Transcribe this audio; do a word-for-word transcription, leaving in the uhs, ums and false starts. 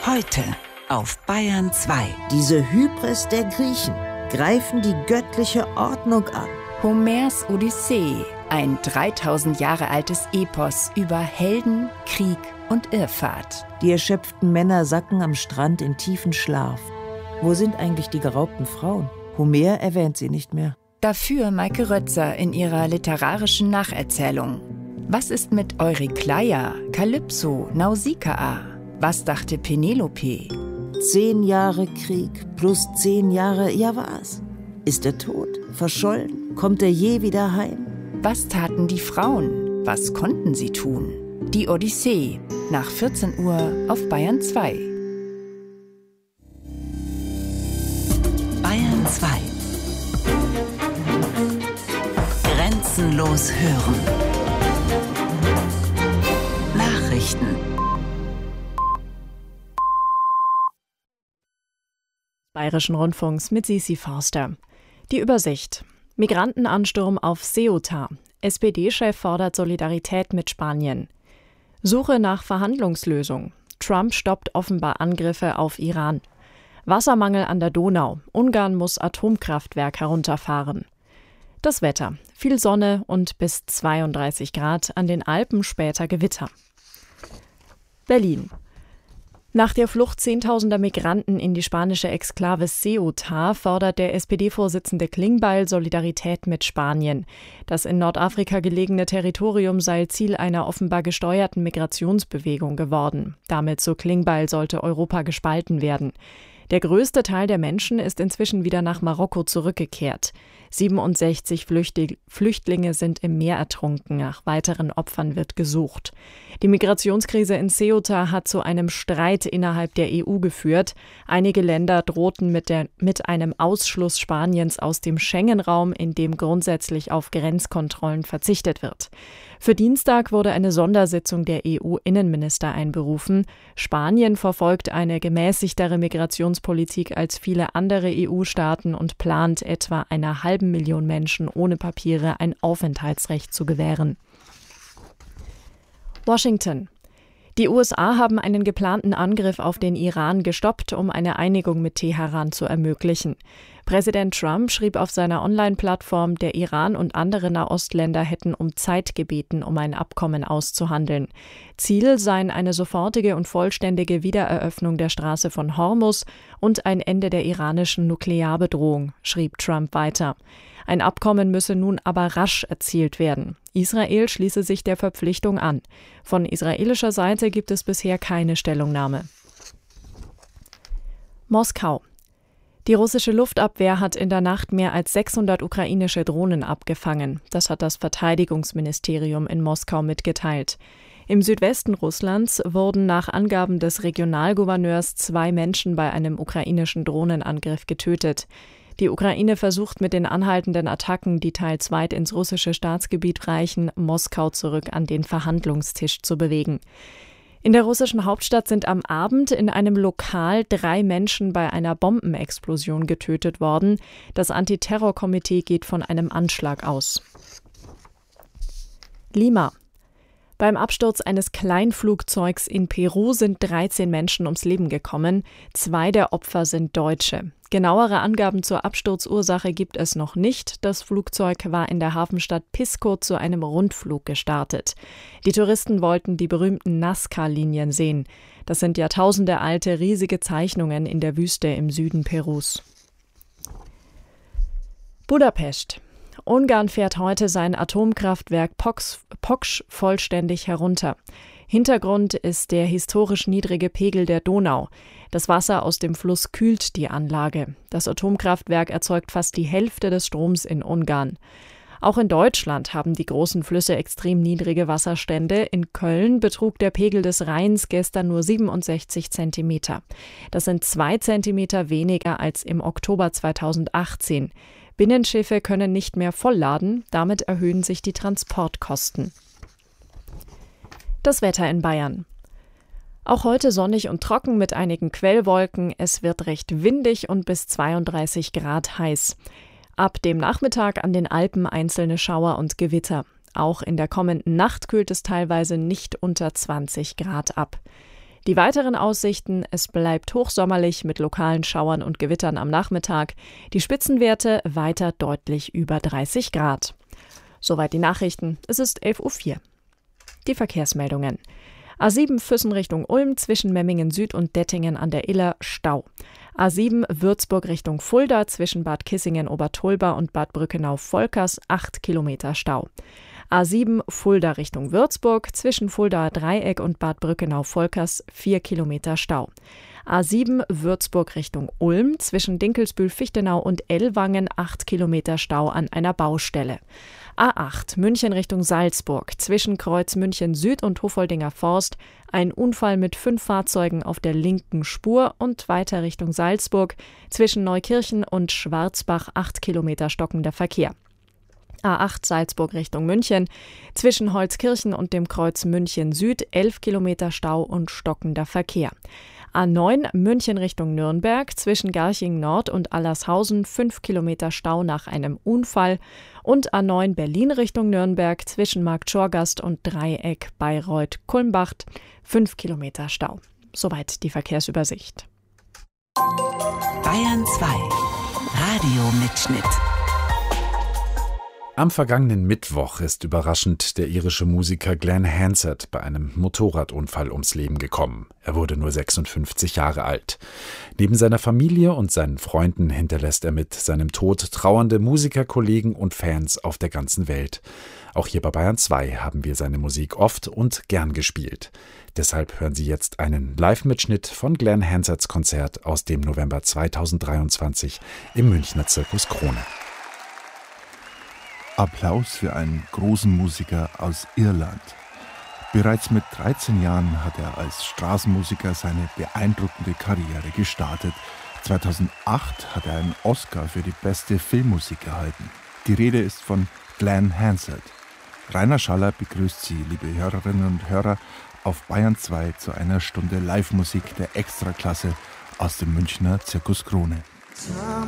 Heute auf Bayern zwei. Diese Hybris der Griechen greifen die göttliche Ordnung an. Homers Odyssee, ein dreitausend Jahre altes Epos über Helden, Krieg und Irrfahrt. Die erschöpften Männer sacken am Strand in tiefen Schlaf. Wo sind eigentlich die geraubten Frauen? Homer erwähnt sie nicht mehr. Dafür Maike Rötzer in ihrer literarischen Nacherzählung. Was ist mit Eurykleia, Kalypso, Nausikaa? Was dachte Penelope? Zehn Jahre Krieg plus zehn Jahre, ja was? Ist er tot? Verschollen? Kommt er je wieder heim? Was taten die Frauen? Was konnten sie tun? Die Odyssee, nach vierzehn Uhr auf Bayern zwei. Bayern zwei. Grenzenlos hören. Nachrichten. Bayerischen Rundfunks mit Sisi Forster. Die Übersicht. Migrantenansturm auf Ceuta. S P D-Chef fordert Solidarität mit Spanien. Suche nach Verhandlungslösung. Trump stoppt offenbar Angriffe auf Iran. Wassermangel an der Donau. Ungarn muss Atomkraftwerk herunterfahren. Das Wetter. Viel Sonne und bis zweiunddreißig Grad, an den Alpen später Gewitter. Berlin. Nach der Flucht zehntausender Migranten in die spanische Exklave Ceuta fordert der S P D-Vorsitzende Klingbeil Solidarität mit Spanien. Das in Nordafrika gelegene Territorium sei Ziel einer offenbar gesteuerten Migrationsbewegung geworden. Damit, so Klingbeil, sollte Europa gespalten werden. Der größte Teil der Menschen ist inzwischen wieder nach Marokko zurückgekehrt. siebenundsechzig Flüchtlinge sind im Meer ertrunken. Nach weiteren Opfern wird gesucht. Die Migrationskrise in Ceuta hat zu einem Streit innerhalb der E U geführt. Einige Länder drohten mit, der, mit einem Ausschluss Spaniens aus dem Schengen-Raum, in dem grundsätzlich auf Grenzkontrollen verzichtet wird. Für Dienstag wurde eine Sondersitzung der E U-Innenminister einberufen. Spanien verfolgt eine gemäßigtere Migrationspolitik als viele andere E U-Staaten und plant, etwa einer halben Million Menschen ohne Papiere ein Aufenthaltsrecht zu gewähren. Washington. Die U S A haben einen geplanten Angriff auf den Iran gestoppt, um eine Einigung mit Teheran zu ermöglichen. Präsident Trump schrieb auf seiner Online-Plattform, der Iran und andere Nahostländer hätten um Zeit gebeten, um ein Abkommen auszuhandeln. Ziel seien eine sofortige und vollständige Wiedereröffnung der Straße von Hormuz und ein Ende der iranischen Nuklearbedrohung, schrieb Trump weiter. Ein Abkommen müsse nun aber rasch erzielt werden. Israel schließe sich der Verpflichtung an. Von israelischer Seite gibt es bisher keine Stellungnahme. Moskau. Die russische Luftabwehr hat in der Nacht mehr als sechshundert ukrainische Drohnen abgefangen. Das hat das Verteidigungsministerium in Moskau mitgeteilt. Im Südwesten Russlands wurden nach Angaben des Regionalgouverneurs zwei Menschen bei einem ukrainischen Drohnenangriff getötet. Die Ukraine versucht mit den anhaltenden Attacken, die teils weit ins russische Staatsgebiet reichen, Moskau zurück an den Verhandlungstisch zu bewegen. In der russischen Hauptstadt sind am Abend in einem Lokal drei Menschen bei einer Bombenexplosion getötet worden. Das Antiterrorkomitee geht von einem Anschlag aus. Lima. Beim Absturz eines Kleinflugzeugs in Peru sind dreizehn Menschen ums Leben gekommen. Zwei der Opfer sind Deutsche. Genauere Angaben zur Absturzursache gibt es noch nicht. Das Flugzeug war in der Hafenstadt Pisco zu einem Rundflug gestartet. Die Touristen wollten die berühmten Nazca-Linien sehen. Das sind jahrtausendealte riesige Zeichnungen in der Wüste im Süden Perus. Budapest. Ungarn fährt heute sein Atomkraftwerk Poksz vollständig herunter. Hintergrund ist der historisch niedrige Pegel der Donau. Das Wasser aus dem Fluss kühlt die Anlage. Das Atomkraftwerk erzeugt fast die Hälfte des Stroms in Ungarn. Auch in Deutschland haben die großen Flüsse extrem niedrige Wasserstände. In Köln betrug der Pegel des Rheins gestern nur siebenundsechzig Zentimeter. Das sind zwei Zentimeter weniger als im Oktober zweitausendachtzehn. Binnenschiffe können nicht mehr vollladen, damit erhöhen sich die Transportkosten. Das Wetter in Bayern. Auch heute sonnig und trocken mit einigen Quellwolken. Es wird recht windig und bis zweiunddreißig Grad heiß. Ab dem Nachmittag an den Alpen einzelne Schauer und Gewitter. Auch in der kommenden Nacht kühlt es teilweise nicht unter zwanzig Grad ab. Die weiteren Aussichten: Es bleibt hochsommerlich mit lokalen Schauern und Gewittern am Nachmittag. Die Spitzenwerte weiter deutlich über dreißig Grad. Soweit die Nachrichten. Es ist elf Uhr vier. Die Verkehrsmeldungen. A sieben Füssen Richtung Ulm zwischen Memmingen Süd und Dettingen an der Iller Stau. A sieben Würzburg Richtung Fulda zwischen Bad Kissingen-Obertolba und Bad Brückenau-Volkers acht Kilometer Stau. A sieben Fulda Richtung Würzburg zwischen Fuldaer Dreieck und Bad Brückenau-Volkers vier Kilometer Stau. A sieben Würzburg Richtung Ulm zwischen Dinkelsbühl-Fichtenau und Ellwangen acht Kilometer Stau an einer Baustelle. A acht München Richtung Salzburg zwischen Kreuz München Süd und Hofoldinger Forst ein Unfall mit fünf Fahrzeugen auf der linken Spur und weiter Richtung Salzburg zwischen Neukirchen und Schwarzbach acht Kilometer stockender Verkehr. A acht Salzburg Richtung München zwischen Holzkirchen und dem Kreuz München Süd elf Kilometer Stau und stockender Verkehr. A neun München Richtung Nürnberg zwischen Garching Nord und Allershausen fünf Kilometer Stau nach einem Unfall und A neun Berlin Richtung Nürnberg zwischen Marktschorgast und Dreieck Bayreuth-Kulmbach fünf Kilometer Stau. Soweit die Verkehrsübersicht. Bayern zwei Radiomitschnitt. Am vergangenen Mittwoch ist überraschend der irische Musiker Glenn Hansard bei einem Motorradunfall ums Leben gekommen. Er wurde nur sechsundfünfzig Jahre alt. Neben seiner Familie und seinen Freunden hinterlässt er mit seinem Tod trauernde Musikerkollegen und Fans auf der ganzen Welt. Auch hier bei Bayern zwei haben wir seine Musik oft und gern gespielt. Deshalb hören Sie jetzt einen Live-Mitschnitt von Glenn Hansards Konzert aus dem November zweitausenddreiundzwanzig im Münchner Zirkus Krone. Applaus für einen großen Musiker aus Irland. Bereits mit dreizehn Jahren hat er als Straßenmusiker seine beeindruckende Karriere gestartet. zweitausendacht hat er einen Oscar für die beste Filmmusik erhalten. Die Rede ist von Glenn Hansard. Rainer Schaller begrüßt Sie, liebe Hörerinnen und Hörer, auf Bayern zwei zu einer Stunde Live-Musik der Extraklasse aus dem Münchner Zirkus Krone. Tell